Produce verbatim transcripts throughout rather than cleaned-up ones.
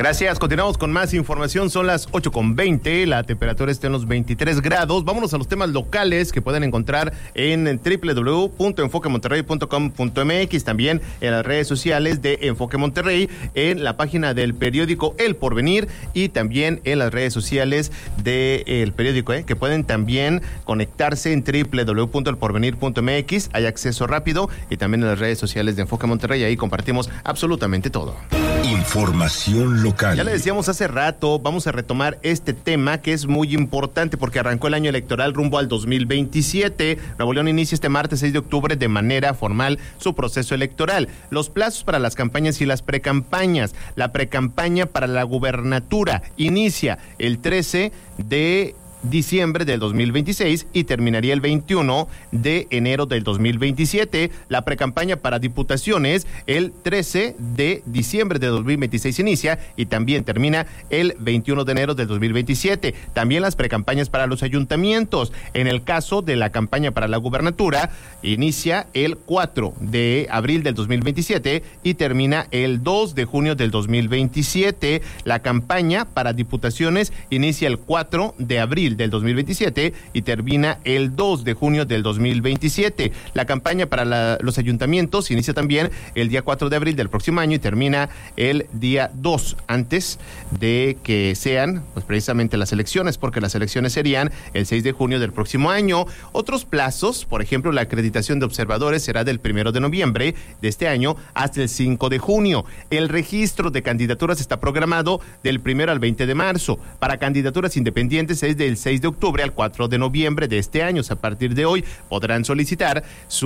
Gracias, continuamos con más información, son las ocho con veinte, la temperatura está en los veintitrés grados, vámonos a los temas locales que pueden encontrar en doble u doble u doble u punto enfoque monterrey punto com punto m x, también en las redes sociales de Enfoque Monterrey, en la página del periódico El Porvenir y también en las redes sociales del periódico, eh, que pueden también conectarse en doble u doble u doble u punto el porvenir punto m x, hay acceso rápido y también en las redes sociales de Enfoque Monterrey, ahí compartimos absolutamente todo. Información local. Ya le decíamos hace rato, vamos a retomar este tema que es muy importante porque arrancó el año electoral rumbo al dos mil veintisiete. Nuevo León inicia este martes seis de octubre de manera formal su proceso electoral. Los plazos para las campañas y las precampañas. La precampaña para la gubernatura inicia el trece de diciembre del dos mil veintiséis y terminaría el veintiuno de enero del dos mil veintisiete. La precampaña para diputaciones el trece de diciembre de dos mil veintiséis inicia y también termina el veintiuno de enero del dos mil veintisiete. También las precampañas para los ayuntamientos. En el caso de la campaña para la gubernatura, inicia el cuatro de abril del dos mil veintisiete y termina el dos de junio del dos mil veintisiete. La campaña para diputaciones inicia el cuatro de abril del dos mil veintisiete y termina el dos de junio del dos mil veintisiete. La campaña para la, los ayuntamientos inicia también el día cuatro de abril del próximo año y termina el día dos, antes de que sean pues precisamente las elecciones, porque las elecciones serían el seis de junio del próximo año. Otros plazos, por ejemplo, la acreditación de observadores será del primero de noviembre de este año hasta el cinco de junio. El registro de candidaturas está programado del primero al veinte de marzo. Para candidaturas independientes es del seis de octubre al cuatro de noviembre de este año. O sea, a partir de hoy podrán solicitar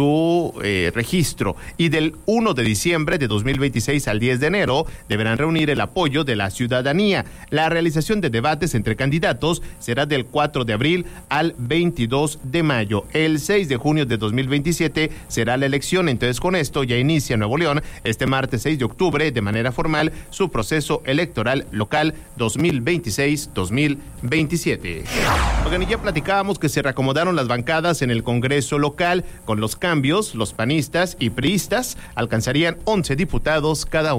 su eh, registro y del uno de diciembre de dos mil veintiséis al diez de enero deberán reunir el apoyo de la ciudadanía. La realización de debates entre candidatos será del cuatro de abril al veintidós de mayo. El seis de junio de dos mil veintisiete será la elección. Entonces, con esto ya inicia Nuevo León este martes seis de octubre de manera formal su proceso electoral local dos mil veintiséis dos mil veintisiete. Oigan, y ya platicábamos que se reacomodaron las bancadas en el Congreso local. Con los cambios, los panistas y priistas alcanzarían once diputados cada uno.